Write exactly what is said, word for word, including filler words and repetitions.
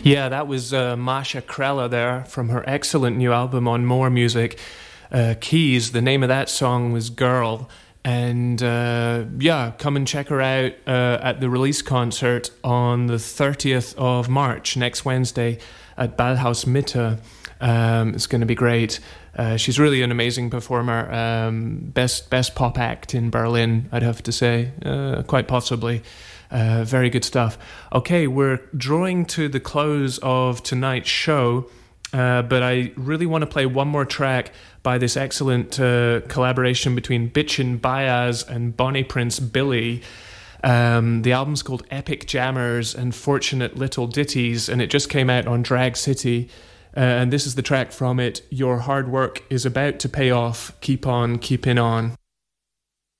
Yeah, that was uh, Masha Krella there from her excellent new album on More Music, uh, Keys. The name of that song was Girl. And uh, yeah, come and check her out uh, at the release concert on the thirtieth of March, next Wednesday, at Ballhaus Mitte. Um, it's going to be great. Uh, she's really an amazing performer. Um, best best pop act in Berlin, I'd have to say, uh, quite possibly. Uh, very good stuff. Okay, we're drawing to the close of tonight's show, uh, but I really want to play one more track by this excellent uh, collaboration between Bitchin' Baez and Bonnie Prince Billy. Um, the album's called Epic Jammers and Fortunate Little Ditties, and it just came out on Drag City. Uh, and this is the track from it, Your Hard Work is About to Pay Off. Keep on keeping on.